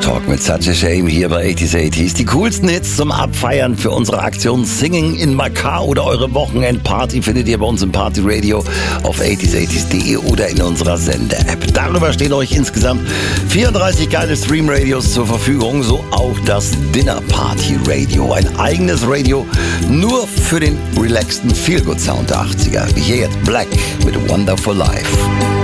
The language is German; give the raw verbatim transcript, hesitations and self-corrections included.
Talk mit Such a Shame hier bei achtziger achtziger. Die coolsten Hits zum Abfeiern für unsere Aktion Singing in Macau oder eure Wochenendparty findet ihr bei uns im Party Radio auf achtziger achtziger punkt de oder in unserer Sende-App. Darüber stehen euch insgesamt vierunddreißig geile Stream-Radios zur Verfügung, so auch das Dinner Party Radio. Ein eigenes Radio nur für den relaxten Feel-Good-Sound der achtziger. Hier jetzt Black mit Wonderful Life.